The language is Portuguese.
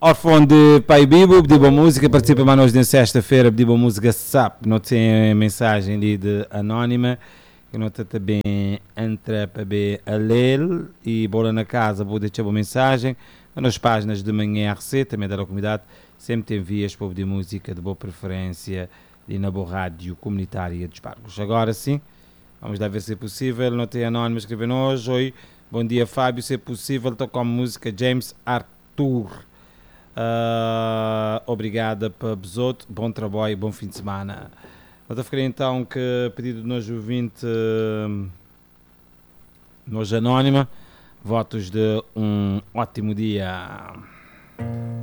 Órfão de Pai Bibo, pediu boa música, participa mais hoje na sexta-feira, pediu boa música SAP, não tem mensagem ali de anónima, que não está também entra para ver a ler e bola na casa, vou deixar boa mensagem, nas páginas de manhã a receita, também da comunidade, sempre tem vias para pedir música de boa preferência e na boa rádio comunitária dos Pargos. Agora sim, vamos lá ver se é possível, não tem anónimo escrevendo hoje, oi, bom dia Fábio, se é possível, tocar a música James Arthur. Obrigada para Besoto, bom trabalho e bom fim de semana. Vou ficar então que pedido de nojo ouvinte, nojo anónima, votos de um ótimo dia.